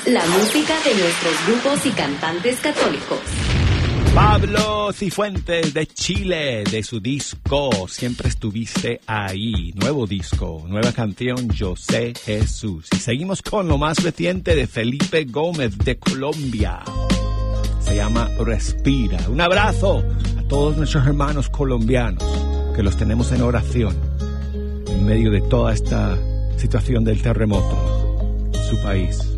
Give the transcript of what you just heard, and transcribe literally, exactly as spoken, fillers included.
La música de nuestros grupos y cantantes católicos. Pablo Cifuentes de Chile, de su disco Siempre Estuviste Ahí. Nuevo disco, nueva canción, Yo Sé Jesús. Y seguimos con lo más reciente de Felipe Gómez de Colombia. Se llama Respira. Un abrazo a todos nuestros hermanos colombianos que los tenemos en oración en medio de toda esta situación del terremoto en su país.